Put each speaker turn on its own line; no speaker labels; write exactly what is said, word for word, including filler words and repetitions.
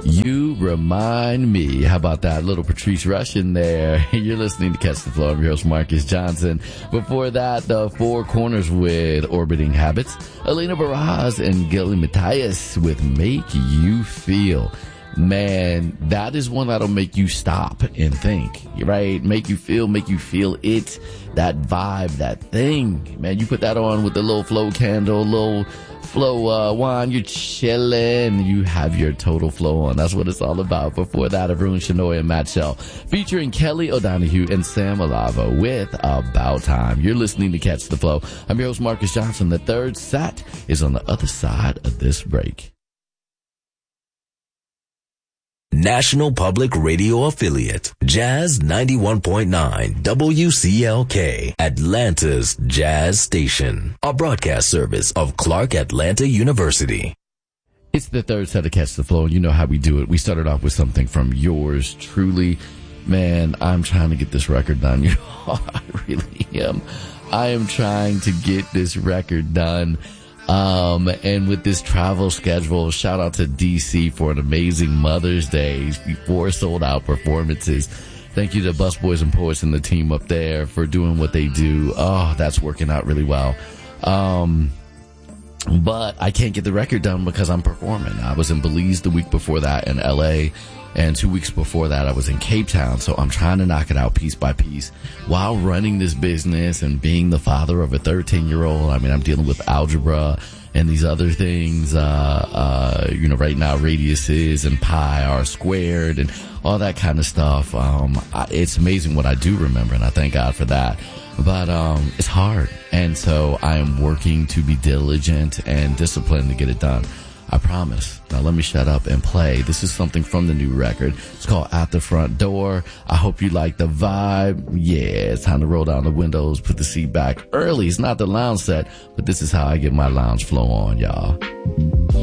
You Remind Me. How about that? Little Patrice Rush in there. You're listening to Catch the Flow. I'm your host, Marcus Johnson. Before that, the Four Corners with Orbiting Habits. Elena Barraz and Gilly Matthias with Make You Feel. Man, that is one that'll make you stop and think, right? Make you feel, make you feel it, that vibe, that thing. Man, you put that on with the little flow candle, little flow uh, wine, you're chilling, you have your total flow on. That's what it's all about. Before that, Arun Shenoy and Matt Shell, featuring Kelly O'Donoghue and Sam Alava with About Time. You're listening to Catch the Flow. I'm your host, Marcus Johnson. The third set is on the other side of this break.
National Public Radio affiliate, Jazz ninety-one point nine, W C L K, Atlanta's Jazz Station, a broadcast service of Clark Atlanta University.
It's the third set of Catch the Flow, and you know how we do it. We started off with something from yours truly. Man, I'm trying to get this record done. You know, I really am. I am trying to get this record done. Um, and with this travel schedule, shout out to D C for an amazing Mother's Day, four sold out performances. Thank you to Busboys and Poets and the team up there for doing what they do. Oh, that's working out really well. Um, but I can't get the record done because I'm performing. I was in Belize the week before that in L A, and two weeks before that I was in Cape Town. So I'm trying to knock it out piece by piece while running this business and being the father of a thirteen year old. I mean, I'm dealing with algebra and these other things, uh, uh, you know, right now radiuses and pi r squared and all that kind of stuff. Um, I, it's amazing what I do remember, and I thank God for that. But, um, it's hard. And so I am working to be diligent and disciplined to get it done. I promise. Now let me shut up and play. This is something from the new record. It's called At the Front Door. I hope you like the vibe. Yeah, it's time to roll down the windows, put the seat back early. It's not the lounge set, but this is how I get my lounge flow on, y'all.